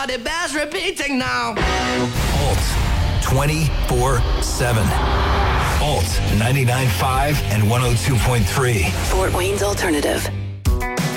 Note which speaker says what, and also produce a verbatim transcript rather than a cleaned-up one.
Speaker 1: it bears repeating now.
Speaker 2: Alt twenty-four seven. Alt ninety-nine point five and one oh two point three.
Speaker 3: Fort Wayne's Alternative.